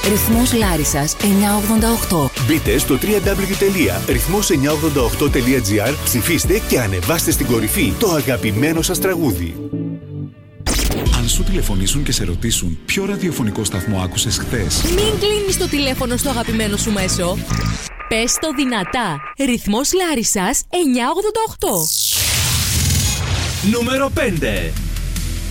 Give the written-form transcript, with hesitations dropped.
Ρυθμός Λάρισσας 988. Μπείτε στο www.rythmos988.gr, ψηφίστε και ανεβάστε στην κορυφή το αγαπημένο σας τραγούδι. Αν σου τηλεφωνήσουν και σε ρωτήσουν ποιο ραδιοφωνικό σταθμό άκουσες χθες, μην κλείνεις το τηλέφωνο στο αγαπημένο σου μέσο. Πες το δυνατά. Ρυθμός Λάρισσας 988. Νούμερο 5.